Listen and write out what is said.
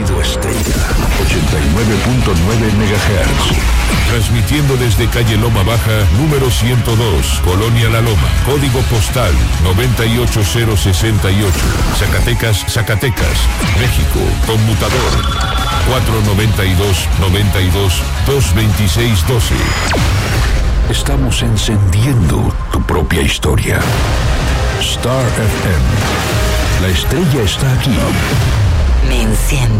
sonido estrella. 89.9 MHz. Transmitiendo desde calle Loma Baja, número 102, Colonia La Loma. Código postal 98068. Zacatecas, Zacatecas, México. Conmutador 492-92-226-12. Estamos encendiendo tu propia historia. Star FM. La estrella está aquí. Me enciende.